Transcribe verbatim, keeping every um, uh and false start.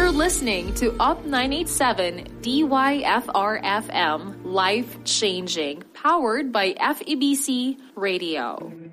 You're listening to Up nine eighty-seven D Y F R F M, life changing, powered by F E B C Radio.